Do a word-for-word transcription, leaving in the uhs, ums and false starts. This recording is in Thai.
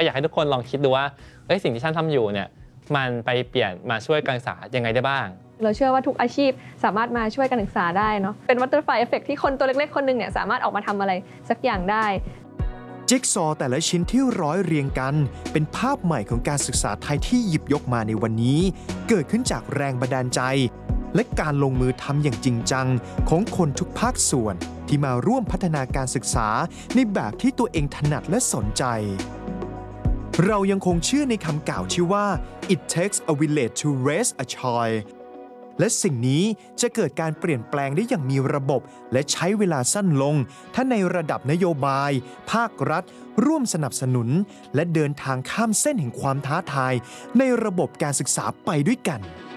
ก็อยากให้ทุกคนลองคิดดูว่าเอ้ยสิ่งที่ฉันทำอยู่เนี่ยมันไปเปลี่ยนมาช่วยการศึกษายังไงได้บ้างเราเชื่อว่าทุกอาชีพสามารถมาช่วยการศึกษาได้เนาะเป็น butterfly effect ที่คนตัวเล็กๆคนหนึ่งเนี่ยสามารถออกมาทำอะไรสักอย่างได้จิ๊กซอว์แต่ละชิ้นที่ร้อยเรียงกันเป็นภาพใหม่ของการศึกษาไทยที่หยิบยกมาในวันนี้เกิดขึ้นจากแรงบันดาลใจและการลงมือทำอย่างจริงจังของคนทุกภาคส่วนที่มาร่วมพัฒนาการศึกษาในแบบที่ตัวเองถนัดและสนใจเรายังคงเชื่อในคำกล่าวที่ว่า it takes a village to raise a child และสิ่งนี้จะเกิดการเปลี่ยนแปลงได้อย่างมีระบบและใช้เวลาสั้นลงถ้าในระดับนโยบายภาครัฐร่วมสนับสนุนและเดินทางข้ามเส้นแห่งความท้าทายในระบบการศึกษาไปด้วยกัน